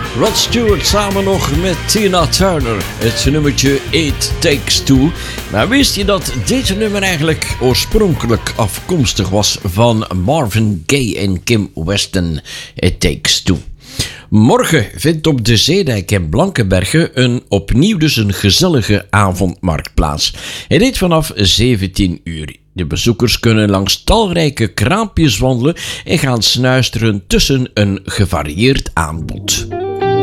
Rod Stewart samen nog met Tina Turner. Het nummertje It Takes Two. Maar wist je dat dit nummer eigenlijk oorspronkelijk afkomstig was van Marvin Gaye en Kim Weston? It Takes Two. Morgen vindt op de Zeedijk in Blankenberge opnieuw dus een gezellige avondmarkt plaats. Het heet vanaf 17 uur. De bezoekers kunnen langs talrijke kraampjes wandelen en gaan snuisteren tussen een gevarieerd aanbod.